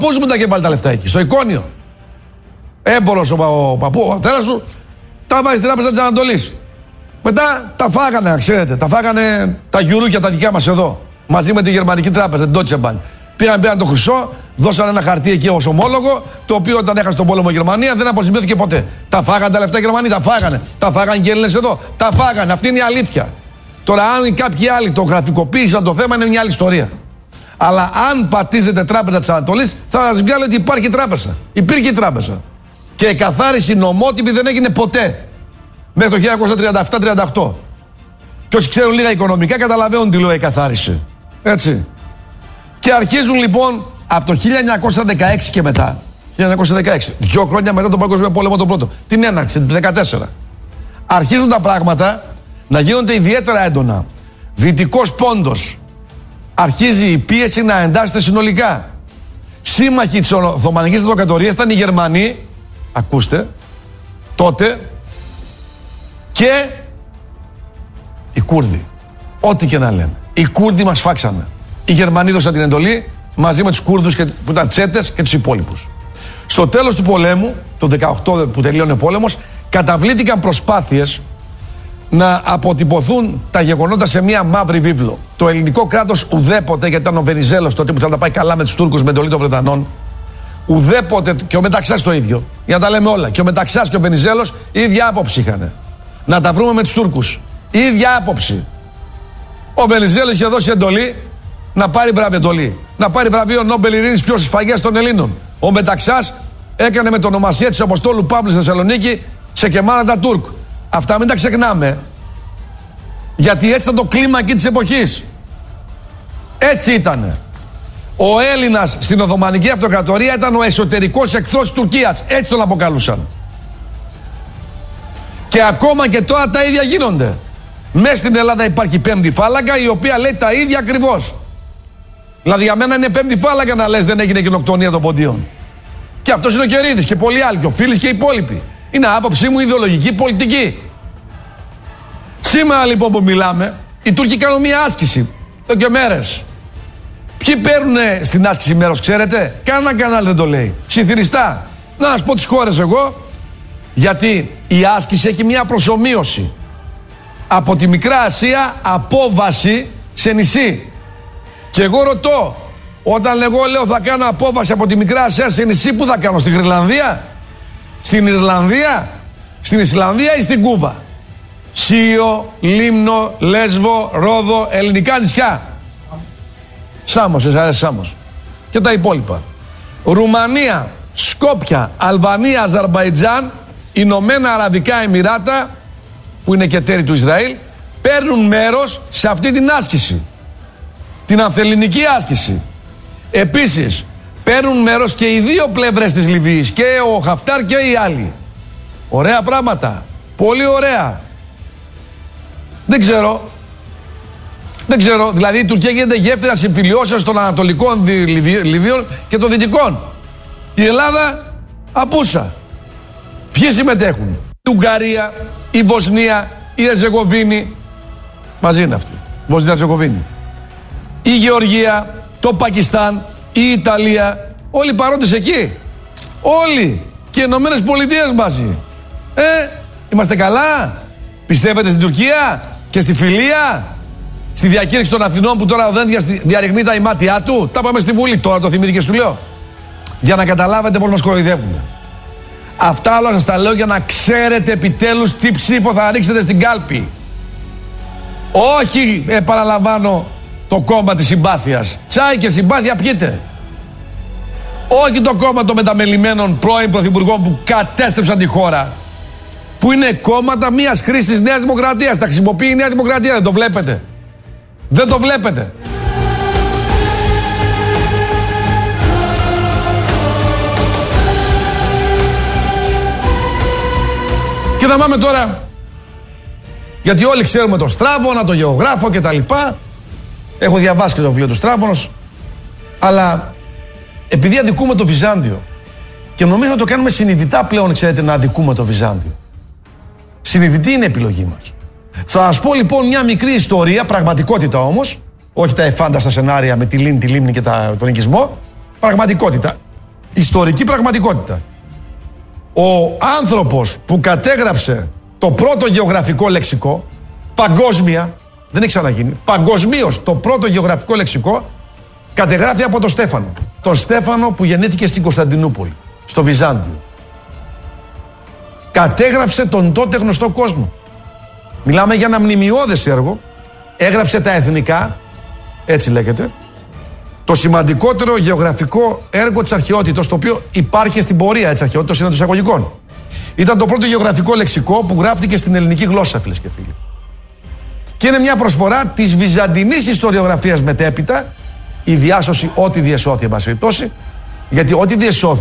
Πώς μου τα είχε βάλει τα λεφτά εκεί, στο Εικόνιο. Έμπορος ο πατέρας σου, τα βάζει στην Τράπεζα της Ανατολής. Μετά τα φάγανε, ξέρετε, τα φάγανε τα γιουρούκια τα δικά μας εδώ. Μαζί με τη Γερμανική Τράπεζα, την Deutsche Bank. Πήραν το χρυσό, δώσαν ένα χαρτί εκεί ως ομόλογο, το οποίο όταν έχασε τον πόλεμο η Γερμανία δεν αποζημιώθηκε ποτέ. Τα φάγανε τα λεφτά οι Γερμανοί, τα φάγανε. Τα φάγανε και οι Έλληνες εδώ, τα φάγανε. Αυτή είναι η αλήθεια. Τώρα, αν κάποιοι άλλοι το γραφικοποίησαν το θέμα, είναι μια άλλη ιστορία. Αλλά αν πατήσετε Τράπεζα της Ανατολής, θα σας βγάλει ότι υπάρχει τράπεζα. Υπήρχε τράπεζα. Και η καθάριση νομότυπη δεν έγινε ποτέ. Μέχρι το 1937-38. Και όσοι ξέρουν λίγα οικονομικά καταλαβαίνουν τι λέει η καθάριση. Έτσι. Και αρχίζουν λοιπόν από το 1916 και μετά. 1916, 2 χρόνια μετά τον Παγκόσμιο Πόλεμο τον πρώτο. Την έναρξη, το 1914. Αρχίζουν τα πράγματα να γίνονται ιδιαίτερα έντονα. Δυτικός πόντος. Αρχίζει η πίεση να εντάσσεται συνολικά. Σύμμαχοι της Οθωμανικής Αυτοκρατορίας ήταν οι Γερμανοί, ακούστε, τότε, και οι Κούρδοι. Ό,τι και να λένε. Οι Κούρδοι μας φάξανε. Οι Γερμανοί δώσαν την εντολή μαζί με τους Κούρδους που ήταν τσέτες και τους υπόλοιπους. Στο τέλος του πολέμου, το 18 που τελείωνε ο πόλεμος, καταβλήθηκαν προσπάθειες να αποτυπωθούν τα γεγονότα σε μία μαύρη βίβλο. Το ελληνικό κράτος ουδέποτε, γιατί ήταν ο Βενιζέλος τότε που θα τα πάει καλά με τους Τούρκους με εντολή των Βρετανών, ουδέποτε, και ο Μεταξάς το ίδιο, για να τα λέμε όλα, και ο Μεταξάς και ο Βενιζέλος η ίδια άποψη είχαν. Να τα βρούμε με τους Τούρκους. Η ίδια άποψη. Ο Βενιζέλος είχε δώσει εντολή να πάρει βραβείο εντολή. Να πάρει βραβείο Νόμπελ Ειρήνης ποιος, σφαγές των Ελλήνων. Ο Μεταξάς έκανε με το ονομασία της Αποστόλου Παύλου στη Θεσσαλονίκη σε Κεμάλ Ατατούρκ. Αυτά μην τα ξεχνάμε. Γιατί έτσι ήταν το κλίμα εκεί της εποχής. Έτσι ήτανε. Ο Έλληνας στην Οθωμανική Αυτοκρατορία ήταν ο εσωτερικός εχθρός της Τουρκίας. Έτσι τον αποκαλούσαν. Και ακόμα και τώρα τα ίδια γίνονται. Μέσα στην Ελλάδα υπάρχει πέμπτη φάλαγγα η οποία λέει τα ίδια ακριβώς. Δηλαδή για μένα είναι πέμπτη φάλαγγα να λες δεν έγινε γενοκτονία των Ποντίων. Και αυτός είναι ο Κερίδης και πολλοί άλλοι, και ο Φίλης και οι υπόλοιποι. Είναι άποψή μου ιδεολογική, πολιτική. Σήμερα λοιπόν που μιλάμε, οι Τούρκοι κάνουν μια άσκηση. Εδώ και μέρες. Ποιοι παίρνουν στην άσκηση μέρος, ξέρετε? Κανένα κανάλι δεν το λέει. Ψιθυριστά. Να σας πω τις χώρες εγώ. Γιατί η άσκηση έχει μια προσομοίωση. Από τη Μικρά Ασία απόβαση σε νησί. Και εγώ ρωτώ, όταν εγώ λέω θα κάνω απόβαση από τη Μικρά Ασία σε νησί, πού θα κάνω? Στην Γρυλανδία? Στην Ιρλανδία? Στην Ισλανδία ή στην Κούβα? Σίο, Λίμνο, Λέσβο, Ρόδο, ελληνικά νησιά. Σάμος, εσάς αρέσει Σάμος. Και τα υπόλοιπα. Ρουμανία, Σκόπια, Αλβανία, Αζερμπαϊτζάν, Ηνωμένα Αραβικά Εμιράτα, που είναι και εταίροι του Ισραήλ, παίρνουν μέρος σε αυτή την άσκηση. Την ανθελληνική άσκηση. Επίσης, παίρνουν μέρος και οι δύο πλευρές της Λιβύης, και ο Χαφτάρ και οι άλλοι. Ωραία πράγματα. Πολύ ωραία. Δεν ξέρω. Δηλαδή η Τουρκία γίνεται γέφυρα συμφιλιώσεως των ανατολικών Λιβύων και των δυτικών. Η Ελλάδα απούσα. Ποιοι συμμετέχουν? Η Ουγγαρία, η Βοσνία, η Ερζεγοβίνη. Μαζί είναι αυτοί. Βοσνία, Ερζεγοβίνη. Η Γεωργία, το Πακιστάν, η Ιταλία. Όλοι παρόντες εκεί. Όλοι. Και οι Ηνωμένες Πολιτείες μαζί. Είμαστε καλά? Πιστεύετε στην Τουρκία και στη φιλία? Στη διακήρυξη των Αθηνών που τώρα ο Δένδιας διαρριγνεί τα ημάτια του? Τα πάμε στη Βουλή. Τώρα το θυμήθηκες, του λέω. Για να καταλάβετε πώς μας κοροϊδεύουν. Αυτά όλα σας τα λέω για να ξέρετε επιτέλους τι ψήφο θα ρίξετε στην κάλπη. Όχι, παραλαμβάνω, το κόμμα της συμπάθειας. Τσάι και συμπάθεια πιείτε. Όχι το κόμμα των μεταμελημένων πρώην πρωθυπουργών που κατέστρεψαν τη χώρα. Που είναι κόμματα μιας χρήσης της Νέας Δημοκρατίας. Τα χρησιμοποιεί η Νέα Δημοκρατία. Δεν το βλέπετε? Δεν το βλέπετε? Και θα πάμε τώρα, γιατί όλοι ξέρουμε τον Στράβωνα, τον γεωγράφο και τα λοιπά. Έχω διαβάσει και το βιβλίο του Στράβωνος. Αλλά επειδή αδικούμε το Βυζάντιο, και νομίζω να το κάνουμε συνειδητά πλέον, ξέρετε, να αδικούμε το Βυζάντιο. Συνειδητή είναι η επιλογή μας. Θα σας πω λοιπόν μια μικρή ιστορία, πραγματικότητα όμως, όχι τα εφάνταστα σενάρια με τη Λίμνη και τον οικισμό. Πραγματικότητα. ιστορική πραγματικότητα. Ο άνθρωπος που κατέγραψε το πρώτο γεωγραφικό λεξικό, παγκόσμια, δεν έχει ξαναγίνει, παγκοσμίως το πρώτο γεωγραφικό λεξικό, κατεγράφει από τον Στέφανο. Τον Στέφανο που γεννήθηκε στην Κωνσταντινούπολη, στο Βυζάντιο. Κατέγραψε τον τότε γνωστό κόσμο. Μιλάμε για ένα μνημειώδες έργο. Έγραψε τα εθνικά, έτσι λέγεται, το σημαντικότερο γεωγραφικό έργο της αρχαιότητας, το οποίο υπάρχει στην πορεία της αρχαιότητας, είναι των εισαγωγικών. Ήταν το πρώτο γεωγραφικό λεξικό που γράφτηκε στην ελληνική γλώσσα, φίλες και φίλοι. Και είναι μια προσφορά της βυζαντινής ιστοριογραφίας μετέπειτα, η διάσωση, ό,τι διεσώθη, εν πάση περιπτώσει, γιατί ό,τι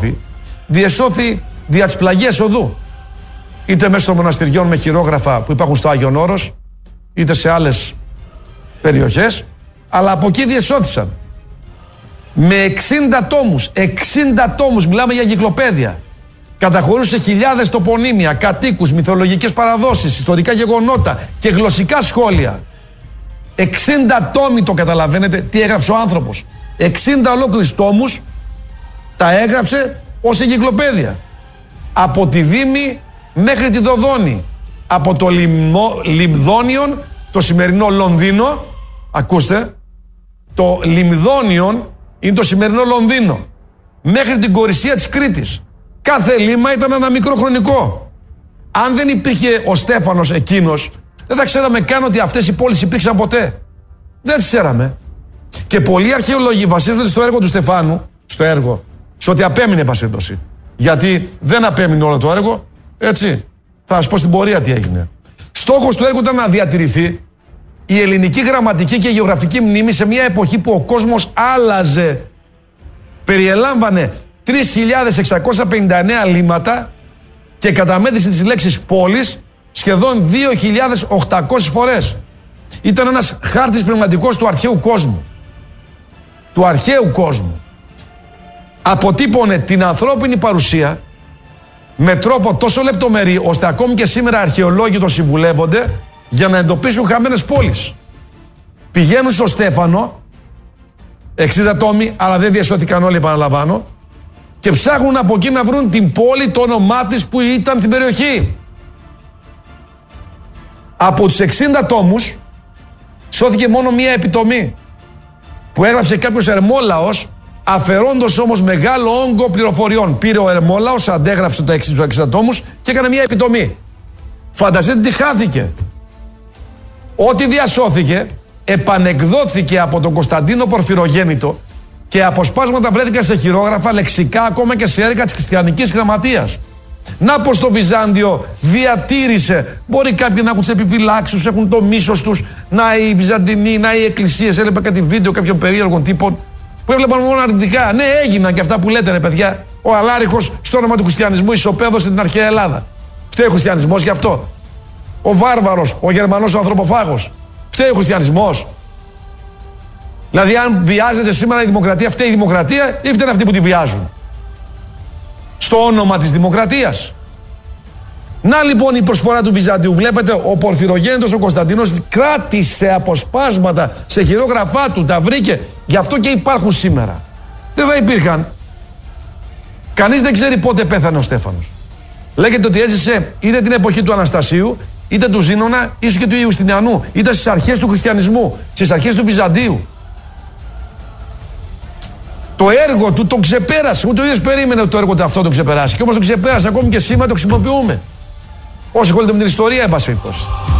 διεσώθη δια της πλαγίας οδού. Είτε μέσω των μοναστηριών με χειρόγραφα που υπάρχουν στο Άγιον Όρος, είτε σε άλλες περιοχές, αλλά από εκεί διεσώθησαν. Με 60 τόμους, 60 τόμους, μιλάμε για εγκυκλοπαίδεια. Καταχωρούσε χιλιάδες τοπονύμια, κατοίκους, μυθολογικές παραδόσεις, ιστορικά γεγονότα και γλωσσικά σχόλια. 60 τόμοι, το καταλαβαίνετε τι έγραψε ο άνθρωπος. 60 ολόκληρους τόμους τα έγραψε ως εγκυκλοπαίδεια. Από τη Δήμη μέχρι τη Δοδόνη. Από το Λιμδόνιον, το σημερινό Λονδίνο, ακούστε, το Λιμδόνιον είναι το σημερινό Λονδίνο, μέχρι την Κορισία της Κρήτης. Κάθε λίμμα ήταν ένα μικρό χρονικό. Αν δεν υπήρχε ο Στέφανος εκείνος, δεν θα ξέραμε καν ότι αυτές οι πόλεις υπήρξαν ποτέ. Δεν τις ξέραμε. Και πολλοί αρχαιολόγοι βασίζονται στο έργο του Στεφάνου, σε ότι απέμεινε, πασίντοση. Γιατί δεν απέμεινε όλο το έργο, έτσι. Θα σας πω στην πορεία τι έγινε. Στόχος του έργου ήταν να διατηρηθεί η ελληνική γραμματική και γεωγραφική μνήμη σε μια εποχή που ο κόσμος άλλαζε. Περιελάμβανε 3.659 λίμματα και καταμέτρηση της λέξης πόλης σχεδόν 2.800 φορές. Ήταν ένας χάρτης πνευματικός του αρχαίου κόσμου. Του αρχαίου κόσμου. Αποτύπωνε την ανθρώπινη παρουσία με τρόπο τόσο λεπτομερή, ώστε ακόμη και σήμερα αρχαιολόγοι το συμβουλεύονται για να εντοπίσουν χαμένες πόλεις. Πηγαίνουν στο Στέφανο, 60 τόμοι, αλλά δεν διασώθηκαν όλοι, επαναλαμβάνω, και ψάχνουν από εκεί να βρουν την πόλη, το όνομά της που ήταν στην περιοχή. Από τους 60 τόμους σώθηκε μόνο μία επιτομή που έγραψε κάποιος Ερμόλαος, αφαιρώντος όμως μεγάλο όγκο πληροφοριών. Πήρε ο Ερμόλαος, αντέγραψε τα 60 τόμους και έκανε μία επιτομή. Φανταστείτε τι χάθηκε. Ό,τι διασώθηκε επανεκδόθηκε από τον Κωνσταντίνο Πορφυρογέννητο και αποσπάσματα βρέθηκαν σε χειρόγραφα, λεξικά, ακόμα και σε έργα της χριστιανικής γραμματείας. Να πως το Βυζάντιο διατήρησε, μπορεί κάποιοι να έχουν τις επιφυλάξεις, έχουν το μίσος τους, να οι Βυζαντινοί, να οι εκκλησίες. Έλεπα κάτι βίντεο κάποιων περίεργων τύπων που έβλεπαν μόνο αρνητικά. Ναι, έγιναν και αυτά που λέτε, ρε παιδιά. Ο Αλάριχος στο όνομα του χριστιανισμού ισοπαίδωσε την αρχαία Ελλάδα. Φταίει ο χριστιανισμός γι' αυτό. Ο βάρβαρος, ο Γερμανός ο ανθρωποφάγος. Φταίει ο χριστιανισμός. Δηλαδή, αν βιάζεται σήμερα η δημοκρατία, φταίει η δημοκρατία ή φταίνε αυτοί που τη βιάζουν? Στο όνομα της δημοκρατίας. Να λοιπόν η προσφορά του Βυζαντίου. Βλέπετε, ο Πορφυρογέννητος ο Κωνσταντίνος κράτησε αποσπάσματα σε χειρόγραφά του, τα βρήκε. Γι' αυτό και υπάρχουν σήμερα. Δεν θα υπήρχαν. Κανείς δεν ξέρει πότε πέθανε ο Στέφανος. Λέγεται ότι έζησε είτε την εποχή του Αναστασίου, είτε του Ζήνωνα, ίσως και του Ιουστινιανού. Ήταν στις αρχές του χριστιανισμού, στις αρχές του Βυζαντίου. Το έργο του το ξεπέρασε. Ούτε ο ίδιος περίμενε το έργο του αυτό το ξεπεράσει. Και όμως το ξεπέρασε, ακόμη και σήμερα το χρησιμοποιούμε. Όσοι ασχολούνται με την ιστορία, εν πάση περιπτώσει.